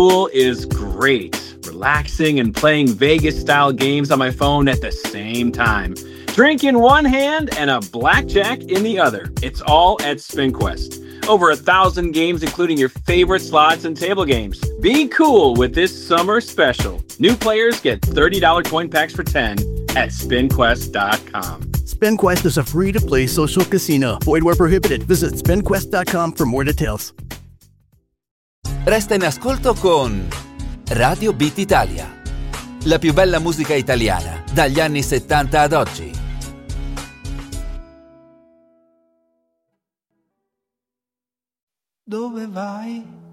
Pool is great. Relaxing and playing Vegas-style games on my phone at the same time. Drink in one hand and a blackjack in the other. It's all at SpinQuest. Over 1,000 games, including your favorite slots and table games. Be cool with this summer special. New players get $30 coin packs for 10 at SpinQuest.com. SpinQuest is a free-to-play social casino. Void where prohibited. Visit SpinQuest.com for more details. Resta in ascolto con Radio Beat Italia. La più bella musica italiana dagli anni 70 ad oggi. Dove vai?